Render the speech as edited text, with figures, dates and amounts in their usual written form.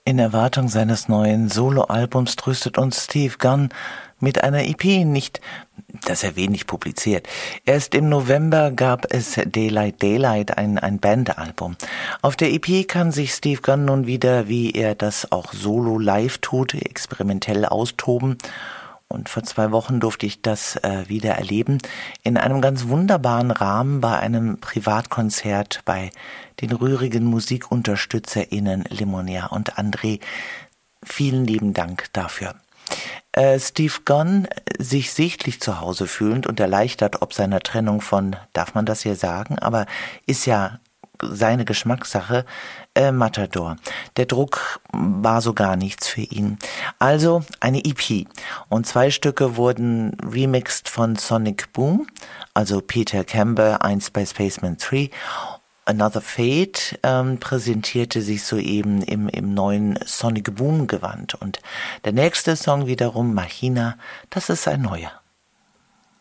In Erwartung seines neuen Soloalbums tröstet uns Steve Gunn mit einer EP, nicht, dass er wenig publiziert. Erst im November gab es Daylight, ein Bandalbum. Auf der EP kann sich Steve Gunn nun wieder, wie er das auch solo live tut, experimentell austoben. Und vor 2 Wochen durfte ich das wieder erleben, in einem ganz wunderbaren Rahmen bei einem Privatkonzert bei den rührigen MusikunterstützerInnen Limonia und André. Vielen lieben Dank dafür. Steve Gunn, sich sichtlich zu Hause fühlend und erleichtert ob seiner Trennung von, darf man das hier sagen, aber ist ja seine Geschmackssache, Matador. Der Druck war so gar nichts für ihn. Also eine EP. Und 2 Stücke wurden remixed von Sonic Boom, also Peter Campbell, einst bei Spaceman 3. Another Fate präsentierte sich soeben im neuen Sonic Boom Gewand. Und der nächste Song wiederum, Machina, das ist ein neuer.